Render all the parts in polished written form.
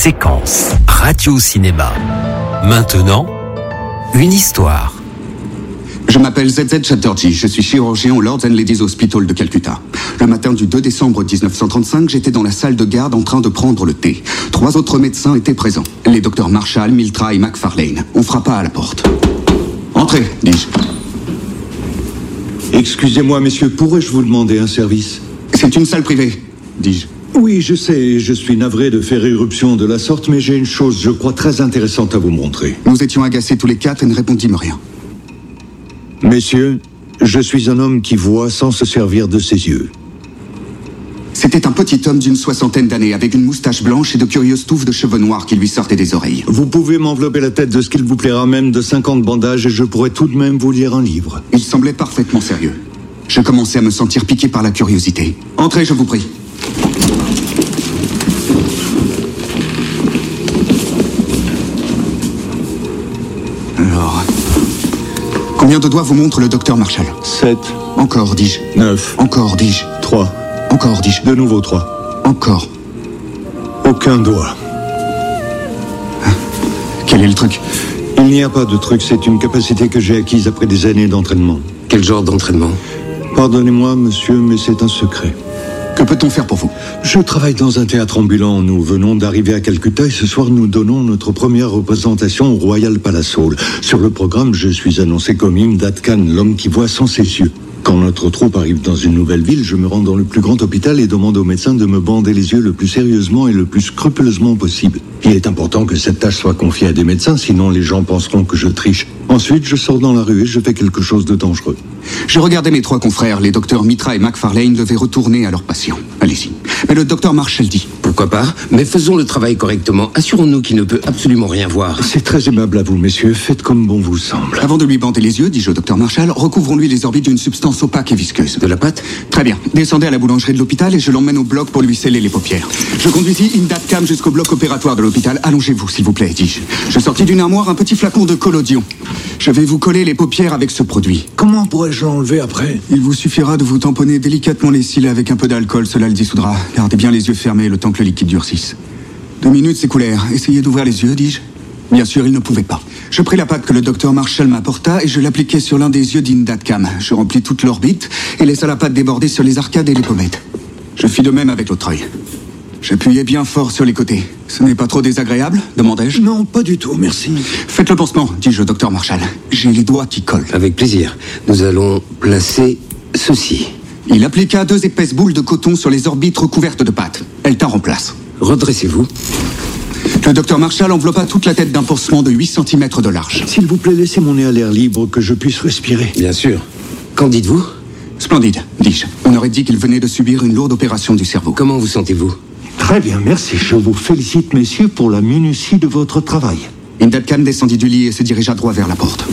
Séquence Radio-Cinéma. Maintenant, une histoire. Je m'appelle ZZ Chatterjee, je suis chirurgien au Lords and Ladies Hospital de Calcutta. Le matin du 2 décembre 1935, j'étais dans la salle de garde en train de prendre le thé. 3 autres médecins étaient présents, les docteurs Marshall, Miltra et McFarlane. On frappa à la porte. « Entrez », dis-je. « Excusez-moi, messieurs, pourrais-je vous demander un service ?»« C'est une salle privée », dis-je. « Oui, je sais, je suis navré de faire irruption de la sorte, mais j'ai une chose, je crois, très intéressante à vous montrer. » Nous étions agacés tous les 4 et ne répondîmes rien. « Messieurs, je suis un homme qui voit sans se servir de ses yeux. » C'était un petit homme d'une 60aine d'années, avec une moustache blanche et de curieuses touffes de cheveux noirs qui lui sortaient des oreilles. Vous pouvez m'envelopper la tête de ce qu'il vous plaira, même de 50 bandages, et je pourrais tout de même vous lire un livre. Il semblait parfaitement sérieux. Je commençais à me sentir piqué par la curiosité. « Entrez, je vous prie. » Alors... Combien de doigts vous montre le docteur Marshall ? 7. Encore, dis-je. 9. Encore, dis-je. 3. Encore, dis-je. De nouveau 3. Encore. Aucun doigt. Quel est le truc ? Il n'y a pas de truc, c'est une capacité que j'ai acquise après des années d'entraînement. Quel genre d'entraînement ? Pardonnez-moi, monsieur, mais c'est un secret. Que peut-on faire pour vous ? Je travaille dans un théâtre ambulant. Nous venons d'arriver à Calcutta et ce soir, nous donnons notre première représentation au Royal Palace Hall. Sur le programme, je suis annoncé comme Imdad Khan, l'homme qui voit sans ses yeux. Quand notre troupe arrive dans une nouvelle ville, je me rends dans le plus grand hôpital et demande au médecin de me bander les yeux le plus sérieusement et le plus scrupuleusement possible. Il est important que cette tâche soit confiée à des médecins, sinon les gens penseront que je triche. Ensuite, je sors dans la rue et je fais quelque chose de dangereux. Je regardais mes 3 confrères, les docteurs Mitra et McFarlane devaient retourner à leurs patients. Allez-y. Mais le docteur Marshall dit... Pourquoi pas ? Mais faisons le travail correctement. Assurons-nous qu'il ne peut absolument rien voir. C'est très aimable à vous, messieurs. Faites comme bon vous semble. Avant de lui bander les yeux, dis-je au docteur Marshall, recouvrons-lui les orbites d'une substance opaque et visqueuse. De la pâte ? Très bien. Descendez à la boulangerie de l'hôpital et je l'emmène au bloc pour lui sceller les paupières. Je conduisis Imdad Khan jusqu'au bloc opératoire de l'hôpital. Allongez-vous, s'il vous plaît, dis-je. Je sortis d'une armoire un petit flacon de collodion. Je vais vous coller les paupières avec ce produit. Comment pourrais-je l'enlever après ? Il vous suffira de vous tamponner délicatement les cils avec un peu d'alcool, cela le dissoudra. Gardez bien les yeux fermés le temps que le liquide durcisse. 2 minutes s'écoulèrent. Essayez d'ouvrir les yeux, dis-je. Bien sûr, il ne pouvait pas. Je pris la pâte que le docteur Marshall m'apporta et je l'appliquai sur l'un des yeux d'Imdad Khan. Je remplis toute l'orbite et laissa la pâte déborder sur les arcades et les pommettes. Je fis de même avec l'autre œil. J'appuyais bien fort sur les côtés. Ce n'est pas trop désagréable ? Demandai-je. Non, pas du tout, merci. Faites le pansement, dis-je au docteur Marshall. J'ai les doigts qui collent. Avec plaisir. Nous allons placer ceci. Il appliqua 2 épaisses boules de coton sur les orbites recouvertes de pâte. Elles tinrent en place. Redressez-vous. Le docteur Marshall enveloppa toute la tête d'un pansement de 8 cm de large. S'il vous plaît, laissez mon nez à l'air libre, que je puisse respirer. Bien sûr. Qu'en dites-vous ? Splendide, dis-je. On aurait dit qu'il venait de subir une lourde opération du cerveau. Comment vous sentez-vous ? Très bien, merci. Je vous félicite, messieurs, pour la minutie de votre travail. Imdad Khan descendit du lit et se dirigea droit vers la porte.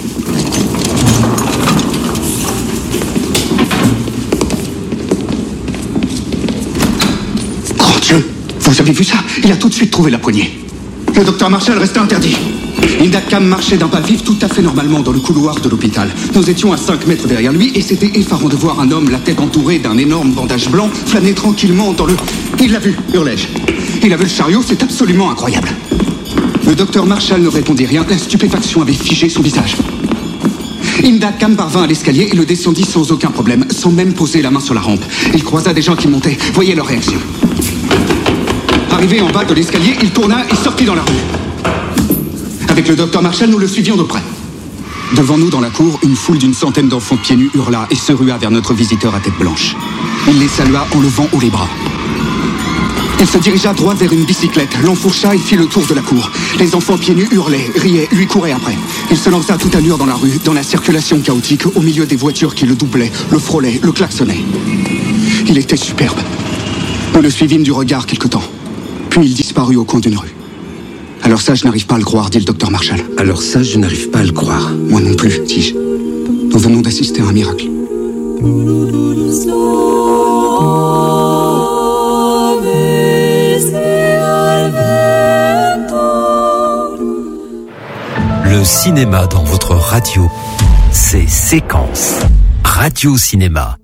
Grand Dieu! Vous avez vu ça? Il a tout de suite trouvé la poignée. Le docteur Marshall restait interdit. Imdad Khan marchait d'un pas vif tout à fait normalement dans le couloir de l'hôpital. Nous étions à 5 mètres derrière lui et c'était effarant de voir un homme, la tête entourée d'un énorme bandage blanc, flâner tranquillement dans le... Il l'a vu, hurlai-je. Il a vu le chariot, c'est absolument incroyable. Le docteur Marshall ne répondit rien, la stupéfaction avait figé son visage. Imdad Khan parvint à l'escalier et le descendit sans aucun problème, sans même poser la main sur la rampe. Il croisa des gens qui montaient, voyez leur réaction. Arrivé en bas de l'escalier, il tourna et sortit dans la rue. Avec le docteur Marshall, nous le suivions de près. Devant nous, dans la cour, une foule d'une centaine d'enfants pieds nus hurla et se rua vers notre visiteur à tête blanche. Il les salua en levant haut les bras. Il se dirigea droit vers une bicyclette, l'enfourcha et fit le tour de la cour. Les enfants pieds nus hurlaient, riaient, lui couraient après. Il se lança à toute allure dans la rue, dans la circulation chaotique, au milieu des voitures qui le doublaient, le frôlaient, le klaxonnaient. Il était superbe. Nous le suivîmes du regard quelque temps. Puis il disparut au coin d'une rue. Alors ça, je n'arrive pas à le croire, dit le docteur Marshall. Alors ça, je n'arrive pas à le croire. Moi non plus, dis-je. Nous venons d'assister à un miracle. Le cinéma dans votre radio, c'est Séquence Radio-Cinéma.